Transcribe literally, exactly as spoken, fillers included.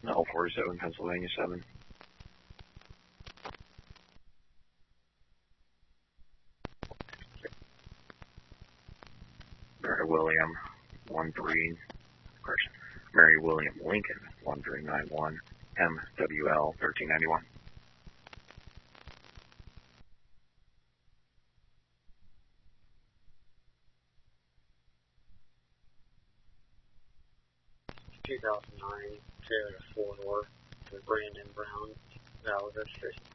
L forty-seven, Pennsylvania seven. Mary William one three, correction, Mary William Lincoln one three nine one, M W L thirteen ninety-one. two thousand nine, Toyota four door to Brandon Brown, Validus Station.